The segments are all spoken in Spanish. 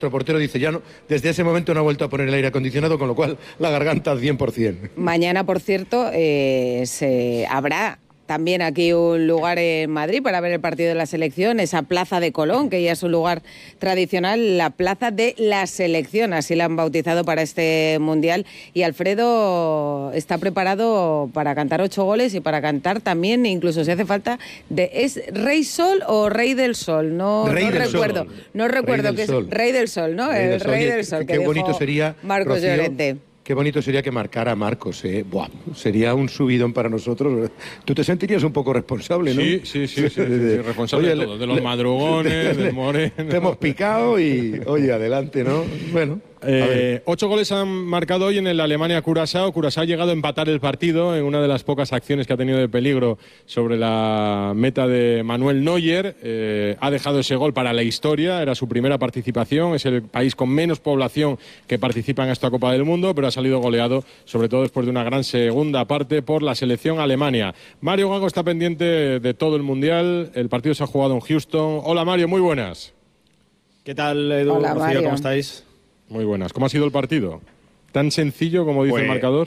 Nuestro portero dice, ya no, desde ese momento no ha vuelto a poner el aire acondicionado, con lo cual la garganta al 100%. Mañana, por cierto, habrá también aquí un lugar en Madrid para ver el partido de la selección, esa Plaza de Colón, que ya es un lugar tradicional, la Plaza de la Selección, así la han bautizado para este Mundial. Y Alfredo está preparado para cantar 8 goles y para cantar también, incluso si hace falta, ¿es Rey Sol o Rey del Sol? No recuerdo que es Rey del Sol, ¿no? El Rey del Sol, que qué bonito sería, Marcos Llorente. Qué bonito sería que marcara a Marcos, ¿eh? Buah, sería un subidón para nosotros. Tú te sentirías un poco responsable, ¿no? Sí, responsable de todo, de los madrugones, del Moreno. Te hemos picado y, oye, adelante, ¿no? Bueno. 8 goles han marcado hoy en el Alemania-Curazao. Curazao ha llegado a empatar el partido en una de las pocas acciones que ha tenido de peligro sobre la meta de Manuel Neuer. Ha dejado ese gol para la historia, era su primera participación, es el país con menos población que participa en esta Copa del Mundo, pero ha salido goleado, sobre todo después de una gran segunda parte, por la selección Alemania. Mario Gago está pendiente de todo el Mundial, el partido se ha jugado en Houston. Hola Mario, muy buenas. ¿Qué tal, Edu? Hola, Mario. ¿Cómo estáis? Muy buenas. ¿Cómo ha sido el partido? ¿Tan sencillo como dice el marcador?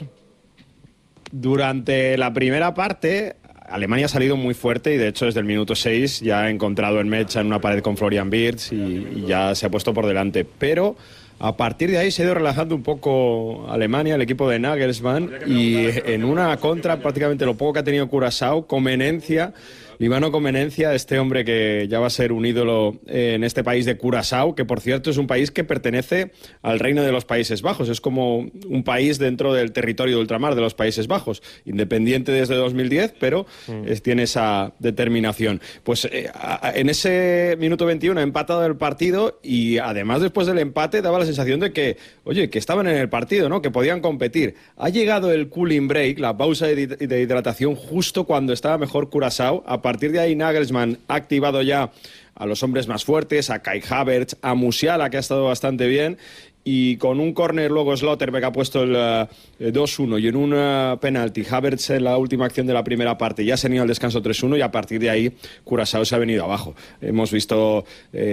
Durante la primera parte, Alemania ha salido muy fuerte y de hecho desde el minuto 6 ya ha encontrado en mecha en una pared con Florian Wirtz y ya se ha puesto por delante. Pero a partir de ahí se ha ido relajando un poco Alemania, el equipo de Nagelsmann, y en una contra prácticamente lo poco que ha tenido Curazao, Comenencia, Líbano Comenencia, este hombre que ya va a ser un ídolo en este país de Curazao, que por cierto es un país que pertenece al Reino de los Países Bajos, es como un país dentro del territorio de ultramar de los Países Bajos, independiente desde 2010, pero tiene esa determinación. Pues en ese minuto 21 ha empatado el partido y además después del empate daba la sensación de que, oye, que estaban en el partido, ¿no? Que podían competir. Ha llegado el cooling break, la pausa de hidratación, justo cuando estaba mejor Curazao. A partir de ahí Nagelsmann ha activado ya a los hombres más fuertes, a Kai Havertz, a Musiala, que ha estado bastante bien, y con un córner luego Slotterbeck ha puesto el 2-1 y en un penalti Havertz en la última acción de la primera parte ya se ha ido al descanso 3-1 y a partir de ahí Curazao se ha venido abajo. Hemos visto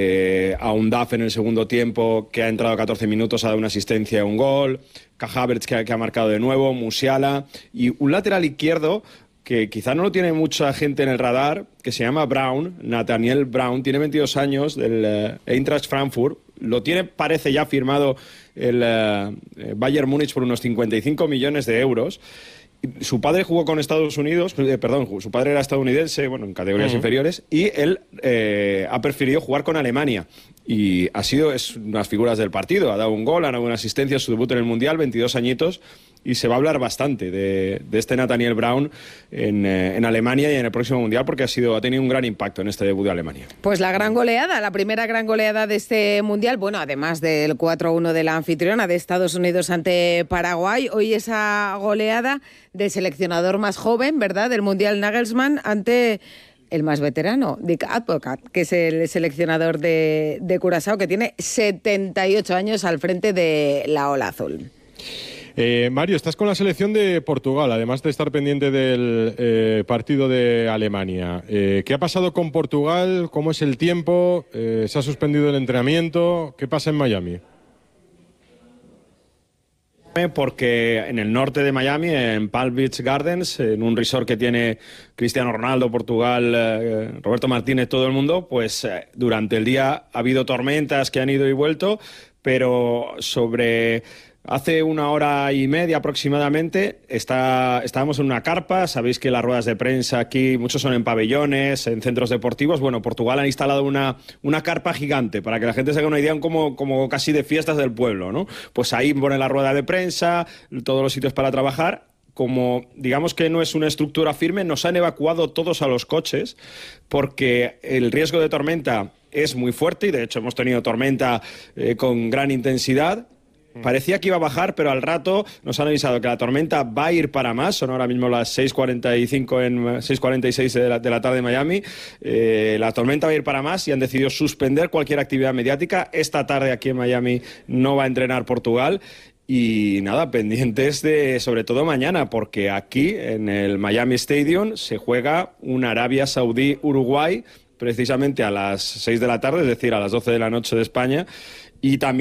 a Undav en el segundo tiempo, que ha entrado a 14 minutos, ha dado una asistencia y un gol, Kai Havertz que ha marcado de nuevo, Musiala, y un lateral izquierdo que quizá no lo tiene mucha gente en el radar, que se llama Brown, Nathaniel Brown, tiene 22 años, del Eintracht Frankfurt, lo tiene, parece ya firmado el Bayern Múnich por unos 55 millones de euros. Su padre jugó con Estados Unidos, su padre era estadounidense, bueno, en categorías inferiores, y él ha preferido jugar con Alemania. Y es unas figuras del partido, ha dado un gol, ha dado una asistencia, su debut en el Mundial, 22 añitos, y se va a hablar bastante de este Nathaniel Brown en Alemania y en el próximo Mundial, porque ha tenido un gran impacto en este debut de Alemania. Pues la gran goleada, la primera gran goleada de este Mundial, bueno, además del 4-1 de la anfitriona de Estados Unidos ante Paraguay, hoy esa goleada del seleccionador más joven, ¿verdad?, del Mundial, Nagelsmann, ante el más veterano, Dick Advocaat, que es el seleccionador de Curazao, que tiene 78 años al frente de la Ola Azul. Mario, estás con la selección de Portugal, además de estar pendiente del partido de Alemania. ¿Qué ha pasado con Portugal? ¿Cómo es el tiempo? ¿Se ha suspendido el entrenamiento? ¿Qué pasa en Miami? Porque en el norte de Miami, en Palm Beach Gardens, en un resort que tiene Cristiano Ronaldo, Portugal, Roberto Martínez, todo el mundo, pues durante el día ha habido tormentas que han ido y vuelto, pero hace 1 hora y media aproximadamente estábamos en una carpa. Sabéis que las ruedas de prensa aquí, muchos son en pabellones, en centros deportivos. Bueno, Portugal ha instalado una carpa gigante para que la gente se haga una idea, como casi de fiestas del pueblo, ¿no? Pues ahí pone la rueda de prensa, todos los sitios para trabajar. Como digamos que no es una estructura firme, nos han evacuado todos a los coches porque el riesgo de tormenta es muy fuerte y de hecho hemos tenido tormenta con gran intensidad. Parecía que iba a bajar, pero al rato nos han avisado que la tormenta va a ir para más. Son ahora mismo las 6:46 de la tarde en Miami. La tormenta va a ir para más y han decidido suspender cualquier actividad mediática. Esta tarde aquí en Miami no va a entrenar Portugal. Y nada, pendientes de sobre todo mañana, porque aquí en el Miami Stadium se juega un Arabia Saudí-Uruguay precisamente a las 6 de la tarde, es decir, a las 12 de la noche de España. Y también